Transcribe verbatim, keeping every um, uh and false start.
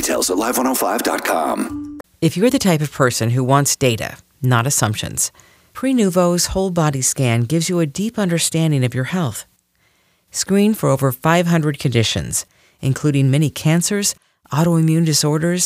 Details at live one oh five dot com. If you're the type of person who wants data, not assumptions, Prenuvo's whole body scan gives you a deep understanding of your health. Screen for over five hundred conditions, including many cancers, autoimmune disorders,